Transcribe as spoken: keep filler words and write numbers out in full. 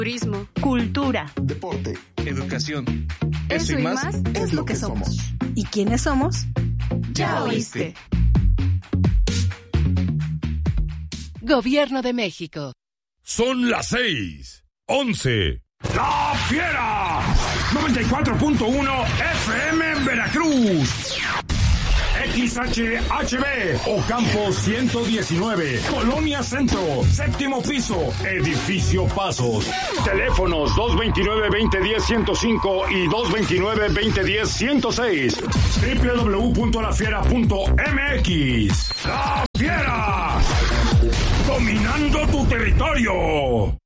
turismo, cultura, deporte, educación. Eso, Eso y más, más es lo que somos. somos. ¿Y quiénes somos? Ya oíste. Gobierno de México. Son las seis, once. ¡La Fiera! noventa y cuatro punto uno F M en Veracruz. X H H B, Ocampo ciento diecinueve, Colonia Centro, séptimo piso, Edificio Pasos. Teléfonos dos dos nueve, dos cero uno cero, ciento cinco y dos dos nueve, dos cero uno cero, ciento seis. doble u doble u doble u punto la fiera punto m x. ¡La Fiera! Dominando tu territorio.